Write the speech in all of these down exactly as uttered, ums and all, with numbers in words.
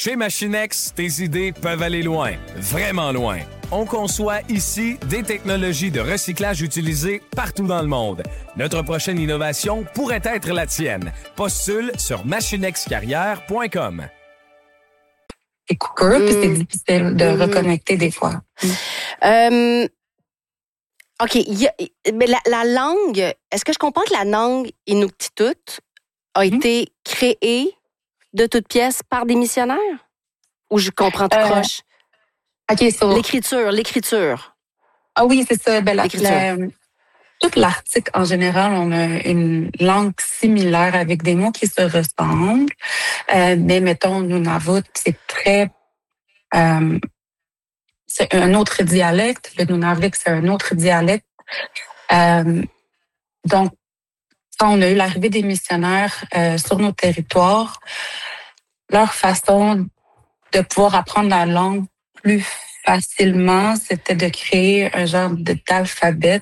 Chez Machinex, tes idées peuvent aller loin, vraiment loin. On conçoit ici des technologies de recyclage utilisées partout dans le monde. Notre prochaine innovation pourrait être la tienne. Postule sur machinexcarrière point com. C'est coupeux, mm. puis c'est difficile de mm. reconnecter des fois. Mm. Euh, OK. Y a, mais la, la langue, est-ce que je comprends que la langue inuktitut a mm. été créée de toutes pièces par des missionnaires? Ou je comprends tout euh, croche? OK, so... L'écriture, l'écriture. Ah oui, c'est ça. Ben, la, l'écriture. La, toute l'Arctique, en général, on a une langue similaire avec des mots qui se ressemblent. Euh, mais mettons, Nunavut, c'est très... Euh, c'est un autre dialecte. Le Nunavik, c'est un autre dialecte. Euh, donc, quand on a eu l'arrivée des missionnaires euh, sur nos territoires, leur façon de pouvoir apprendre la langue plus facilement, c'était de créer un genre de, d'alphabet.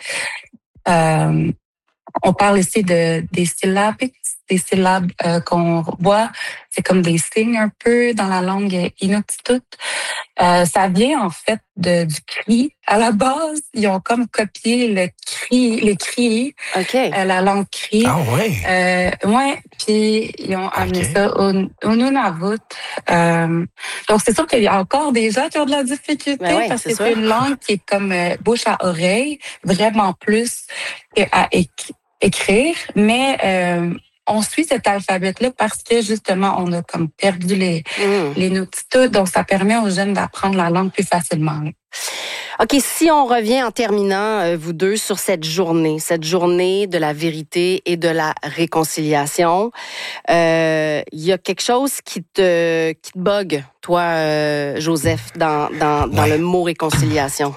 Euh, on parle ici de des syllabes, des syllabes euh, qu'on voit, c'est comme des signes un peu dans la langue inuktitut. Euh, ça vient en fait de, du cri. À la base, ils ont comme copié le cri, les cris, okay. euh, la langue cri. Ah ouais. Euh, ouais, puis ils ont amené okay. ça au, au Nunavut. Euh, donc c'est sûr qu'il y a encore des gens qui ont de la difficulté ben ouais, parce c'est que sûr. c'est une langue qui est comme euh, bouche à oreille, vraiment plus à éc- écrire, mais euh, on suit cet alphabet-là parce que, justement, on a comme perdu les, mm. les inuktitut, donc ça permet aux jeunes d'apprendre la langue plus facilement. OK, si on revient en terminant, euh, vous deux, sur cette journée, cette journée de la vérité et de la réconciliation, il euh, y a quelque chose qui te, qui te bug, toi, euh, Joseph, dans, dans, dans ouais. le mot réconciliation?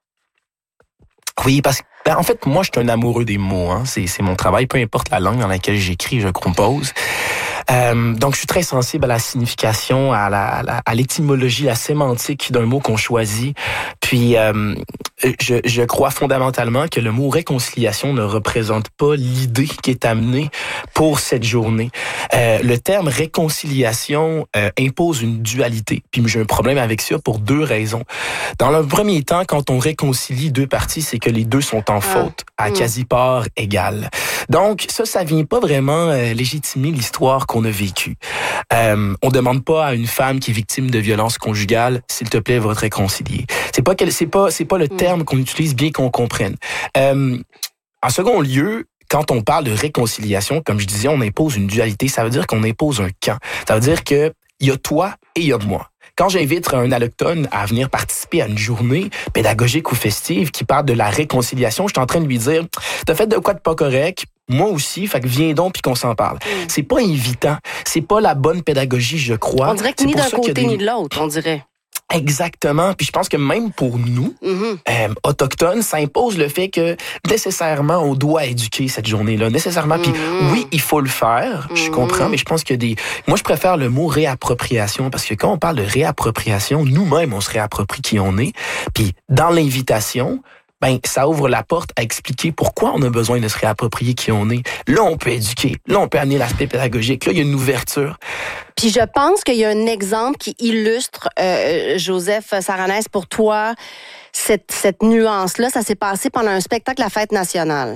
Oui, parce que Ben, en fait, moi, je suis un amoureux des mots. Hein. C'est, c'est mon travail, peu importe la langue dans laquelle j'écris, je compose. Euh, donc, je suis très sensible à la signification, à, la, à, la, à l'étymologie, la sémantique d'un mot qu'on choisit. Puis, euh, je, je crois fondamentalement que le mot réconciliation ne représente pas l'idée qui est amenée pour cette journée. Euh, le terme réconciliation euh, impose une dualité. Puis, j'ai un problème avec ça pour deux raisons. Dans le premier temps, quand on réconcilie deux parties, c'est que les deux sont en faute, à mmh. quasi-part égale. Donc, ça, ça vient pas vraiment euh, légitimer l'histoire qu'on a vécue. Euh, on demande pas à une femme qui est victime de violence conjugale, s'il te plaît, va te réconcilier. C'est pas quel, c'est pas, c'est pas le mmh. terme qu'on utilise, bien qu'on comprenne. Euh, en second lieu, quand on parle de réconciliation, comme je disais, on impose une dualité. Ça veut dire qu'on impose un camp. Ça veut dire que il y a toi et il y a moi. Quand j'invite un allochtone à venir participer à une journée pédagogique ou festive qui parle de la réconciliation, je suis en train de lui dire « T'as fait de quoi de pas correct? Moi aussi, fait que viens donc puis qu'on s'en parle. Mm. » C'est pas évitant. C'est pas la bonne pédagogie, je crois. On dirait que ni d'un côté des... ni de l'autre, on dirait. Exactement. Puis je pense que même pour nous, mm-hmm. euh, autochtones, ça impose le fait que nécessairement, on doit éduquer cette journée-là. Nécessairement. Puis mm-hmm. oui, il faut le faire. Mm-hmm. Je comprends, mais je pense que des... Moi, je préfère le mot réappropriation parce que quand on parle de réappropriation, nous-mêmes, on se réapproprie qui on est. Puis dans l'invitation, ben ça ouvre la porte à expliquer pourquoi on a besoin de se réapproprier qui on est. Là, on peut éduquer. Là, on peut amener l'aspect pédagogique. Là, il y a une ouverture. Puis je pense qu'il y a un exemple qui illustre, euh, Joseph Saranès, pour toi, cette, cette nuance-là. Ça s'est passé pendant un spectacle à la Fête nationale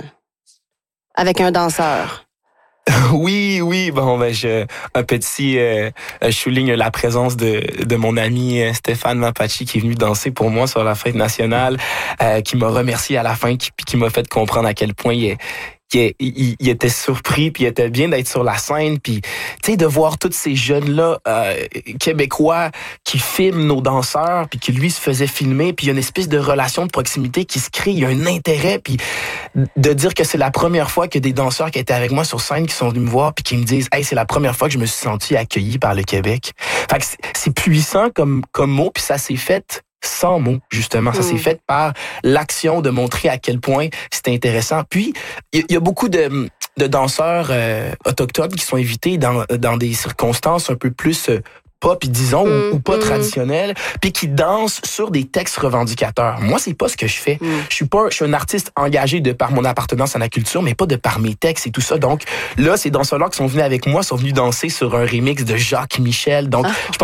avec un danseur. Oui, oui, bon, ben, je, un petit, euh, je souligne la présence de, de mon ami Stéphane Mapachi qui est venu danser pour moi sur la Fête nationale, euh, qui m'a remercié à la fin, qui, qui m'a fait comprendre à quel point il est, Il, il, il était surpris, puis il était bien d'être sur la scène, puis tu sais de voir tous ces jeunes-là euh, québécois qui filment nos danseurs, puis qui lui se faisait filmer, puis il y a une espèce de relation de proximité qui se crée, il y a un intérêt, puis de dire que c'est la première fois que des danseurs qui étaient avec moi sur scène qui sont venus me voir, puis qui me disent « Hey, c'est la première fois que je me suis senti accueilli par le Québec. » Fait que c'est, c'est puissant comme comme mot, puis ça s'est fait sans mots, justement. Ça mmh. s'est fait par l'action de montrer à quel point c'était intéressant. Puis, il y, y a beaucoup de, de danseurs euh, autochtones qui sont invités dans, dans des circonstances un peu plus euh, pop, disons, mmh. ou, ou pas mmh. traditionnelles, puis qui dansent sur des textes revendicateurs. Moi, c'est pas ce que je fais. Mmh. Je suis pas, je suis un artiste engagé de par mon appartenance à la culture, mais pas de par mes textes et tout ça. Donc, là, ces danseurs-là qui sont venus avec moi sont venus danser sur un remix de Jacques Michel. Donc, ah. je pense